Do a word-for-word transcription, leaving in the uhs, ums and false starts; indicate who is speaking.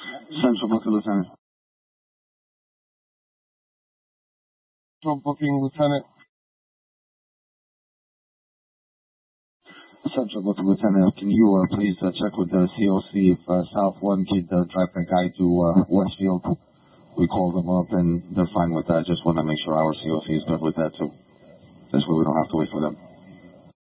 Speaker 1: Central booking, Lieutenant.
Speaker 2: Central booking, Lieutenant.
Speaker 1: Central booking, Lieutenant. Can you uh, please uh, check with the C O C if uh, South one could uh, drive that guy to uh, Westfield? We called them up and they're fine with that. Just want to make sure our C O C is good with that too. This way we don't have to wait for them.